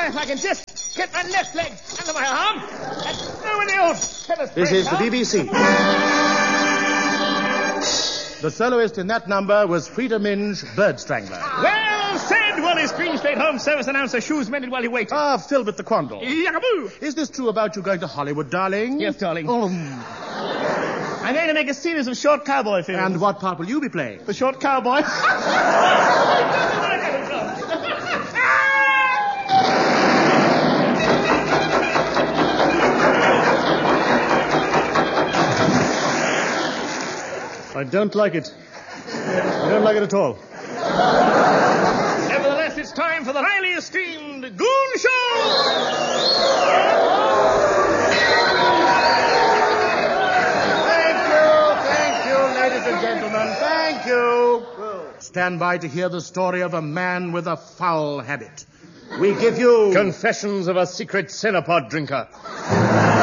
if I can just get my left leg under my arm. That's over the old tennis This is the BBC. The soloist in that number was Frida Minge, Bird Strangler. Well said, Wallace Greenslade, home service announcer. Shoes mended while you wait. Ah, Philbert the Quandle. Yakaboo! Is this true about you going to Hollywood, darling? Yes, darling. Oh. I'm going to make a series of short cowboy films. And what part will you be playing? The short cowboy. I don't like it. I don't like it at all. Nevertheless, it's time for the highly esteemed Goon Show! Thank you, ladies and gentlemen. Thank you. Stand by to hear the story of a man with a foul habit. We give you... Confessions of a Secret Cenopod Drinker.